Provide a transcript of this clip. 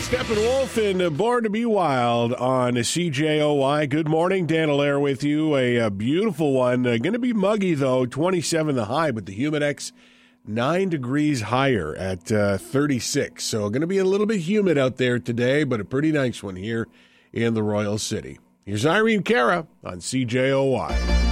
Steppenwolf and Born to Be Wild on CJOY. Good morning, Dan Allaire with you. A beautiful one. Going to be muggy, though, 27 the high, but the Humidex 9 degrees higher at 36. So going to be a little bit humid out there today, but a pretty nice one here in the Royal City. Here's Irene Cara on CJOY.